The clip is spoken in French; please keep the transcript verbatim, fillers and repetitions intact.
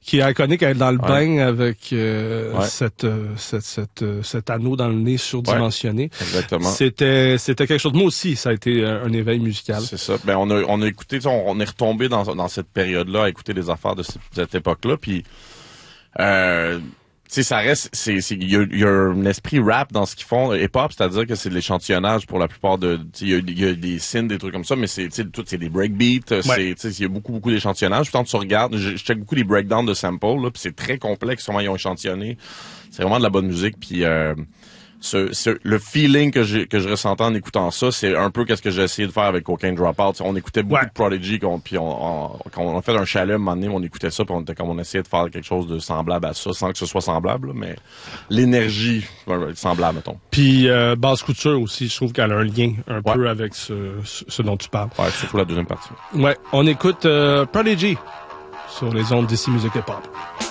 qui est iconique à être dans le Ouais. bain avec euh, Ouais. cette, euh, cette, cette, euh, cet anneau dans le nez surdimensionné. Exactement. C'était, c'était quelque chose. Moi aussi, ça a été un, un éveil musical. C'est ça. Ben on a on a écouté, on, on est retombé dans dans cette période-là à écouter des affaires de cette, cette époque-là, puis euh, tu sais, ça reste, c'est, c'est, il y a, il y a un esprit rap dans ce qu'ils font, hip-hop, c'est-à-dire que c'est de l'échantillonnage pour la plupart de, tu sais, il y a, il y a des synths, des trucs comme ça, mais c'est, tu sais, tout, c'est des breakbeats, Ouais. c'est, tu sais, il y a beaucoup, beaucoup d'échantillonnage. Puis quand tu regardes, je, je check beaucoup les breakdowns de samples, là, puis c'est très complexe comment ils ont échantillonné. C'est vraiment de la bonne musique, puis euh, ce, ce, le feeling que j'ai que je ressentais en écoutant ça, c'est un peu qu'est-ce que j'ai essayé de faire avec Cocaine Dropout. T'sais, on écoutait beaucoup Ouais. de Prodigy, qu'on, puis on, on, quand on a fait un chalet à un moment donné, on écoutait ça, puis on était comme on essayait de faire quelque chose de semblable à ça, sans que ce soit semblable, là, mais l'énergie ouais, semblable, mettons. Puis euh, Basse Couture aussi, je trouve qu'elle a un lien un Ouais. peu avec ce, ce, ce dont tu parles. Ouais, surtout la deuxième partie. Ouais, on écoute euh, Prodigy sur les ondes d'ici Musique Hip Hop.